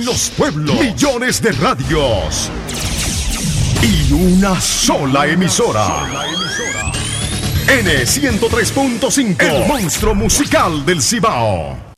Los pueblos, millones de radios y una sola emisora. N103.5, el monstruo musical del Cibao.